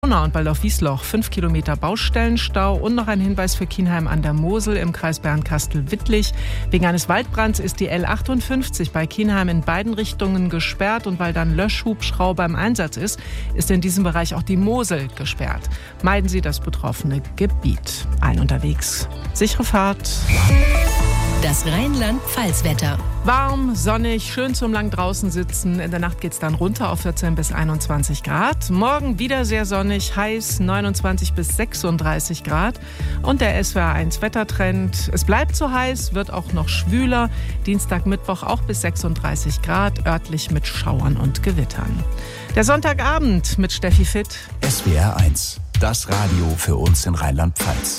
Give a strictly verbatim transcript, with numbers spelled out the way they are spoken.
Und Waldorf-Wiesloch, fünf Kilometer Baustellenstau und noch ein Hinweis für Kienheim an der Mosel im Kreis Bernkastel-Wittlich. Wegen eines Waldbrands ist die L achtundfünfzig bei Kienheim in beiden Richtungen gesperrt und weil dann Löschhubschrauber im Einsatz ist, ist in diesem Bereich auch die Mosel gesperrt. Meiden Sie das betroffene Gebiet. Allen unterwegs sichere Fahrt. Das Rheinland-Pfalz-Wetter. Warm, sonnig, schön zum lang draußen sitzen. In der Nacht geht es dann runter auf vierzehn bis einundzwanzig Grad. Morgen wieder sehr sonnig, heiß, neunundzwanzig bis sechsunddreißig Grad. Und der S W R eins Wettertrend. Es bleibt so heiß, wird auch noch schwüler. Dienstag, Mittwoch auch bis sechsunddreißig Grad, örtlich mit Schauern und Gewittern. Der Sonntagabend mit Steffi Fitt. S W R eins, das Radio für uns in Rheinland-Pfalz.